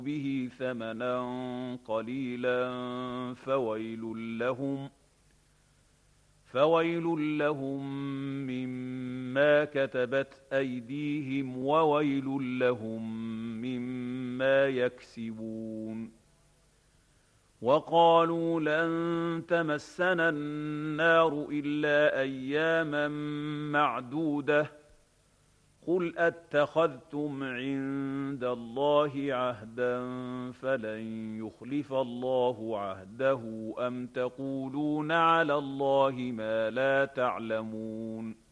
به ثمنا قليلا فويل لهم مما كتبت أيديهم وويل لهم مما يكسبون. وقالوا لن تمسنا النار إلا أياما معدودة قل أتخذتم عند الله عهدا فلن يخلف الله عهده أم تقولون على الله ما لا تعلمون.